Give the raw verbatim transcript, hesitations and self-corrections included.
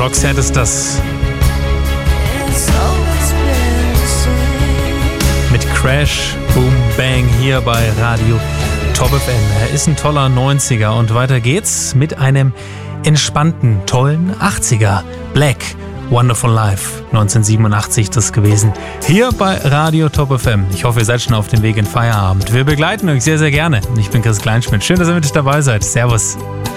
Roxette ist das. Mit Crash, Boom, Bang hier bei Radio Top F M. Er ist ein toller neunziger und weiter geht's mit einem entspannten, tollen achtziger. Black, Wonderful Life, neunzehnhundertsiebenundachtzig das gewesen. Hier bei Radio Top F M. Ich hoffe, ihr seid schon auf dem Weg in Feierabend. Wir begleiten euch sehr, sehr gerne. Ich bin Chris Kleinschmidt. Schön, dass ihr mit dabei seid. Servus.